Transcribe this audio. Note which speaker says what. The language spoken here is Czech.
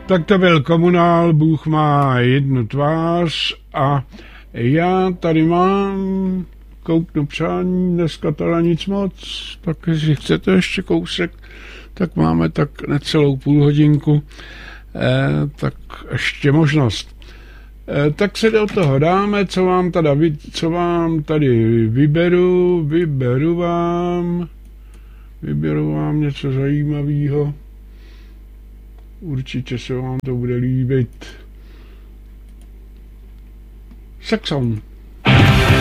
Speaker 1: Tak to byl Komunál, Bůh má jednu tvář a já tady mám, kouknu přání, dneska teda nic moc, tak jestli chcete ještě kousek, tak máme tak necelou půl hodinku, tak ještě možnost. Tak se do toho dáme, co vám tady vyberu vám něco zajímavého. Určitě se vám to bude líbit. Saxon.